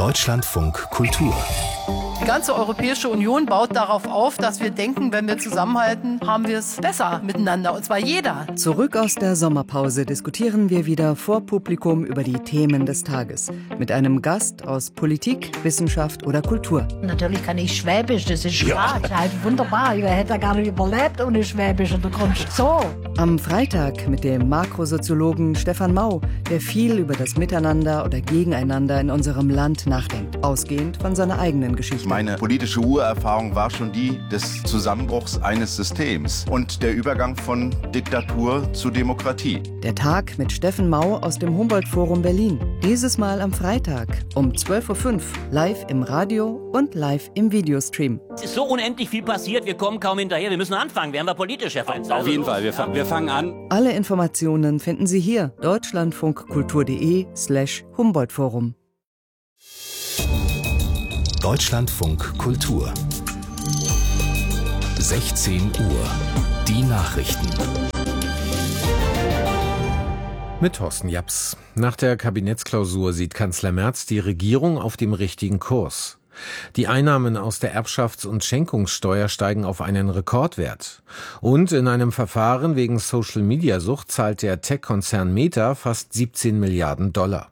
Deutschlandfunk Kultur. Die ganze Europäische Union baut darauf auf, dass wir denken, wenn wir zusammenhalten, haben wir es besser miteinander. Und zwar jeder. Zurück aus der Sommerpause diskutieren wir wieder vor Publikum über die Themen des Tages. Mit einem Gast aus Politik, Wissenschaft oder Kultur. Natürlich kann ich Schwäbisch, das ist klar. Das ist halt wunderbar. Ich hätte gar nicht überlebt ohne Schwäbisch. Und du kommst so. Am Freitag mit dem Makrosoziologen Stefan Mau, der viel über das Miteinander oder Gegeneinander in unserem Land nachdenkt, ausgehend von seiner eigenen Geschichte. Meine politische Urerfahrung war schon die des Zusammenbruchs eines Systems und der Übergang von Diktatur zu Demokratie. Der Tag mit Steffen Mau aus dem Humboldt-Forum Berlin. Dieses Mal am Freitag um 12.05 Uhr, live im Radio und live im Videostream. Es ist so unendlich viel passiert, wir kommen kaum hinterher. Wir müssen anfangen, werden wir politisch, Herr Frenz. Auf jeden Fall, wir fangen an. Alle Informationen finden Sie hier, deutschlandfunkkultur.de/Humboldt-Forum. Deutschlandfunk Kultur. 16 Uhr. Die Nachrichten. Mit Thorsten Japs. Nach der Kabinettsklausur sieht Kanzler Merz die Regierung auf dem richtigen Kurs. Die Einnahmen aus der Erbschafts- und Schenkungssteuer steigen auf einen Rekordwert. Und in einem Verfahren wegen Social-Media-Sucht zahlt der Tech-Konzern Meta fast 17 Milliarden $.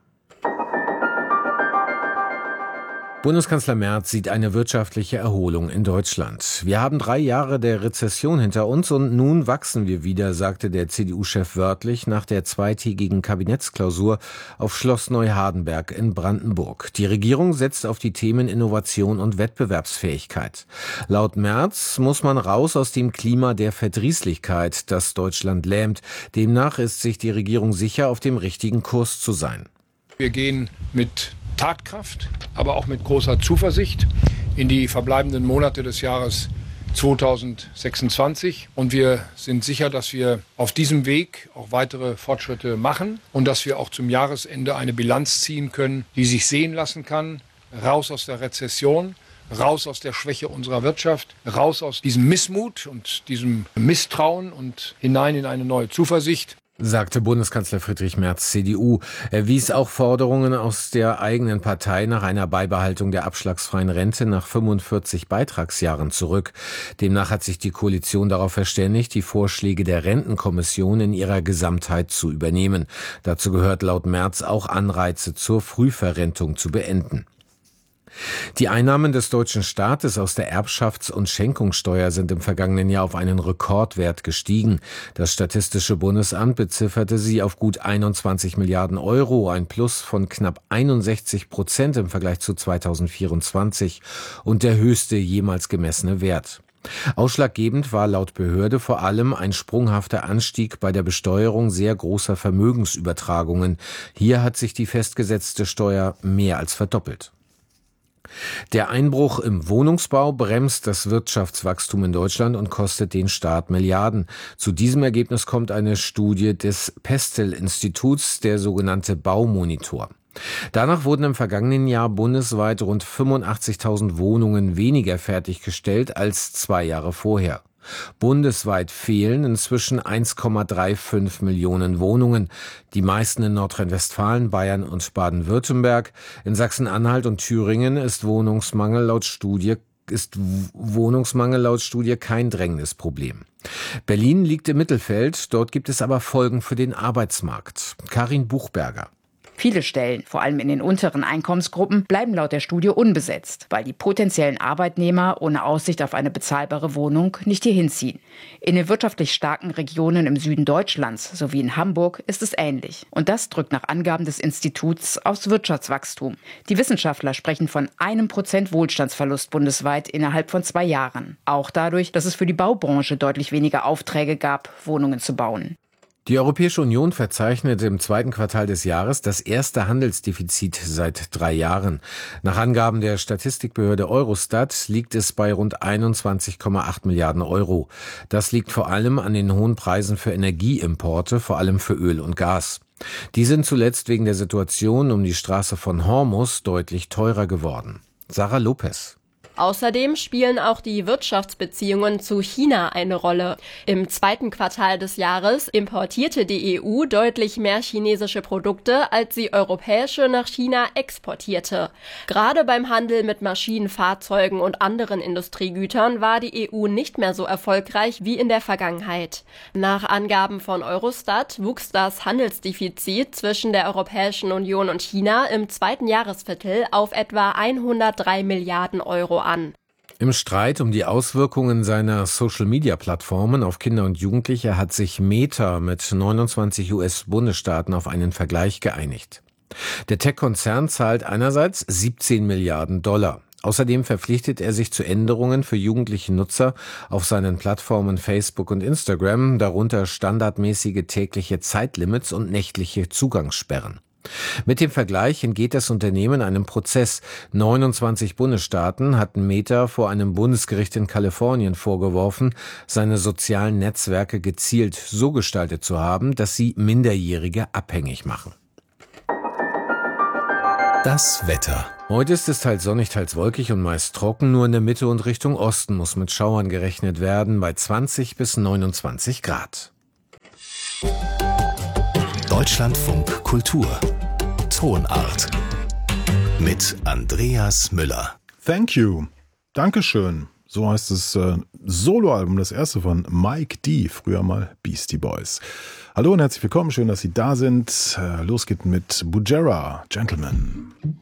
Bundeskanzler Merz sieht eine wirtschaftliche Erholung in Deutschland. Wir haben 3 Jahre der Rezession hinter uns und nun wachsen wir wieder, sagte der CDU-Chef wörtlich nach der zweitägigen Kabinettsklausur auf Schloss Neuhardenberg in Brandenburg. Die Regierung setzt auf die Themen Innovation und Wettbewerbsfähigkeit. Laut Merz muss man raus aus dem Klima der Verdrießlichkeit, das Deutschland lähmt. Demnach ist sich die Regierung sicher, auf dem richtigen Kurs zu sein. Wir gehen mit Tatkraft, aber auch mit großer Zuversicht in die verbleibenden Monate des Jahres 2026. Und wir sind sicher, dass wir auf diesem Weg auch weitere Fortschritte machen und dass wir auch zum Jahresende eine Bilanz ziehen können, die sich sehen lassen kann. Raus aus der Rezession, raus aus der Schwäche unserer Wirtschaft, raus aus diesem Missmut und diesem Misstrauen und hinein in eine neue Zuversicht, sagte Bundeskanzler Friedrich Merz, CDU. Er wies auch Forderungen aus der eigenen Partei nach einer Beibehaltung der abschlagsfreien Rente nach 45 Beitragsjahren zurück. Demnach hat sich die Koalition darauf verständigt, die Vorschläge der Rentenkommission in ihrer Gesamtheit zu übernehmen. Dazu gehört laut Merz auch Anreize zur Frühverrentung zu beenden. Die Einnahmen des deutschen Staates aus der Erbschafts- und Schenkungssteuer sind im vergangenen Jahr auf einen Rekordwert gestiegen. Das Statistische Bundesamt bezifferte sie auf gut 21 Milliarden €, ein Plus von knapp 61% im Vergleich zu 2024 und der höchste jemals gemessene Wert. Ausschlaggebend war laut Behörde vor allem ein sprunghafter Anstieg bei der Besteuerung sehr großer Vermögensübertragungen. Hier hat sich die festgesetzte Steuer mehr als verdoppelt. Der Einbruch im Wohnungsbau bremst das Wirtschaftswachstum in Deutschland und kostet den Staat Milliarden. Zu diesem Ergebnis kommt eine Studie des Pestel-Instituts, der sogenannte Baumonitor. Danach wurden im vergangenen Jahr bundesweit rund 85.000 Wohnungen weniger fertiggestellt als 2 Jahre vorher. Bundesweit fehlen inzwischen 1,35 Millionen Wohnungen. Die meisten in Nordrhein-Westfalen, Bayern und Baden-Württemberg. In Sachsen-Anhalt und Thüringen ist Wohnungsmangel laut Studie kein drängendes Problem. Berlin liegt im Mittelfeld, dort gibt es aber Folgen für den Arbeitsmarkt. Karin Buchberger. Viele Stellen, vor allem in den unteren Einkommensgruppen, bleiben laut der Studie unbesetzt, weil die potenziellen Arbeitnehmer ohne Aussicht auf eine bezahlbare Wohnung nicht hierhin ziehen. In den wirtschaftlich starken Regionen im Süden Deutschlands sowie in Hamburg ist es ähnlich. Und das drückt nach Angaben des Instituts aufs Wirtschaftswachstum. Die Wissenschaftler sprechen von 1% Wohlstandsverlust bundesweit innerhalb von 2 Jahren. Auch dadurch, dass es für die Baubranche deutlich weniger Aufträge gab, Wohnungen zu bauen. Die Europäische Union verzeichnet im 2. Quartal des Jahres das erste Handelsdefizit seit 3 Jahren. Nach Angaben der Statistikbehörde Eurostat liegt es bei rund 21,8 Milliarden €. Das liegt vor allem an den hohen Preisen für Energieimporte, vor allem für Öl und Gas. Die sind zuletzt wegen der Situation um die Straße von Hormuz deutlich teurer geworden. Sarah Lopez. Außerdem spielen auch die Wirtschaftsbeziehungen zu China eine Rolle. Im zweiten Quartal des Jahres importierte die EU deutlich mehr chinesische Produkte, als sie europäische nach China exportierte. Gerade beim Handel mit Maschinen, Fahrzeugen und anderen Industriegütern war die EU nicht mehr so erfolgreich wie in der Vergangenheit. Nach Angaben von Eurostat wuchs das Handelsdefizit zwischen der Europäischen Union und China im zweiten Jahresviertel auf etwa 103 Milliarden Euro an. Im Streit um die Auswirkungen seiner Social-Media-Plattformen auf Kinder und Jugendliche hat sich Meta mit 29 US-Bundesstaaten auf einen Vergleich geeinigt. Der Tech-Konzern zahlt einerseits 17 Milliarden $. Außerdem verpflichtet er sich zu Änderungen für jugendliche Nutzer auf seinen Plattformen Facebook und Instagram, darunter standardmäßige tägliche Zeitlimits und nächtliche Zugangssperren. Mit dem Vergleich entgeht das Unternehmen einem Prozess. 29 Bundesstaaten hatten Meta vor einem Bundesgericht in Kalifornien vorgeworfen, seine sozialen Netzwerke gezielt so gestaltet zu haben, dass sie Minderjährige abhängig machen. Das Wetter. Heute ist es teils sonnig, teils wolkig und meist trocken. Nur in der Mitte und Richtung Osten muss mit Schauern gerechnet werden, bei 20 bis 29 Grad. Deutschlandfunk Kultur. Tonart. Mit Andreas Müller. Thank you. Dankeschön. So heißt das Soloalbum, das erste von Mike D., früher mal Beastie Boys. Hallo und herzlich willkommen, schön, dass Sie da sind. Los geht mit Bujera, Gentleman.